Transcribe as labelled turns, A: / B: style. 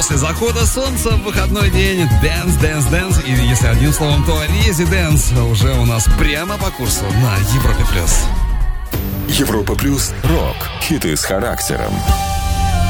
A: после захода солнца в выходной день Dance, Dance, Dance. И если одним словом, то Residence уже у нас прямо по курсу на Европе+.
B: Европа+, рок. Хиты с характером.